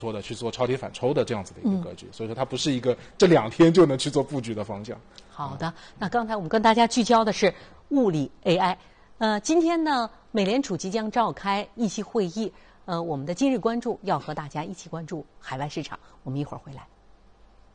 说的去做抄底反抽的这样子的一个格局，所以说它不是一个这2天就能去做布局的方向。 好的，那刚才我们跟大家聚焦的是物理 AI，今天呢，美联储即将召开议息会议，我们的今日关注要和大家一起关注海外市场，我们一会儿回来。